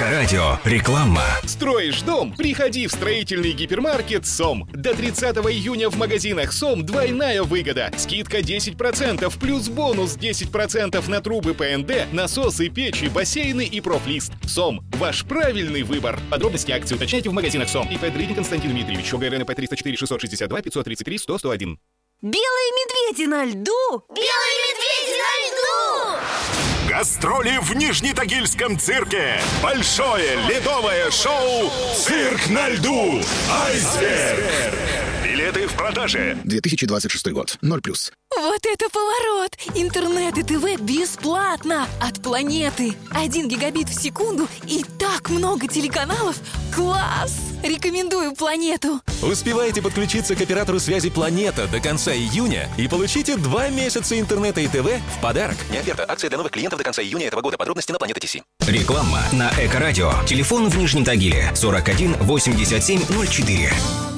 Эко-радио. Реклама. Строишь дом? Приходи в строительный гипермаркет СОМ. До 30 июня в магазинах СОМ двойная выгода. Скидка 10% плюс бонус 10% на трубы ПНД, насосы, печи, бассейны и профлист. СОМ. Ваш правильный выбор. Подробности акции уточняйте в магазинах СОМ. ИП Дригин Константин Дмитриевич. ОГРНП 304 662 533 100 101. Белые медведи на льду! Белые медведи на льду! Гастроли в Нижнетагильском цирке. Большое ледовое шоу «Цирк на льду». Айсберг. Билеты в продаже. 2026 год. 0+. Вот это поворот! Интернет и ТВ бесплатно! От Планеты! 1 гигабит в секунду и так много телеканалов! Класс! Рекомендую Планету! Успевайте подключиться к оператору связи «Планета» до конца июня и получите 2 месяца интернета и ТВ в подарок. Не оферта. Акция для новых клиентов до конца июня этого года. Подробности на Планета.ТС. Реклама на Эко-радио. Телефон в Нижнем Тагиле 41 87 04.